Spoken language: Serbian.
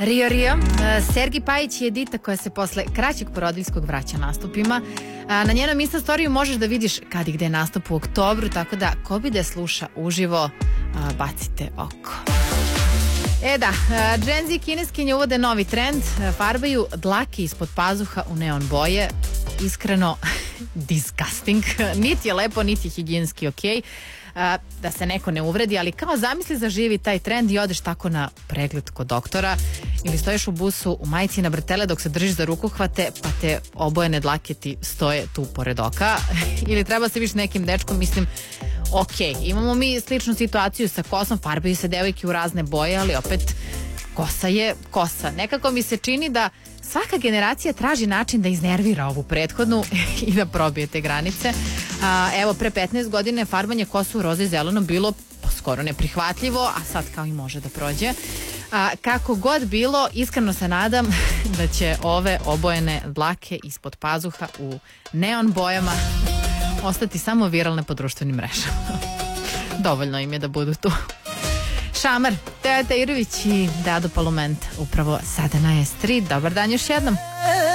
Rio. Sergi Pajić je dita koja se posle kraćeg porodiljskog vraća nastupima. Na njenom Insta storiju možeš da vidiš kad i gde je nastup u oktobru, tako da ko bi da sluša uživo, bacite oko. Gen Z kineskinje uvode novi trend, farbaju dlake ispod pazuha u neon boje. Iskreno, disgusting. Niti je lepo, niti je higijenski okej. Da se neko ne uvredi, ali kao zamisli zaživi taj trend i odeš tako na pregled kod doktora ili stojiš u busu u majici na bretele dok se držiš za rukohvate pa te obojene dlake ti stoje tu pored oka ili treba se viš nekim dečkom, mislim, imamo mi sličnu situaciju sa kosom, farbaju se devojke u razne boje, ali opet kosa je kosa. Nekako mi se čini da svaka generacija traži način da iznervira ovu prethodnu i da probije te granice. Evo, pre 15 godina je farbanje kosu u roze i zelenom bilo skoro neprihvatljivo, a sad kao i može da prođe. Kako god bilo, iskreno se nadam da će ove obojene dlake ispod pazuha u neon bojama ostati samo viralne po društvenim mrežama. Dovoljno im je da budu tu. Šamar, Teja Tajirović i Dado Palument upravo sada na S3. Dobar dan još jednom.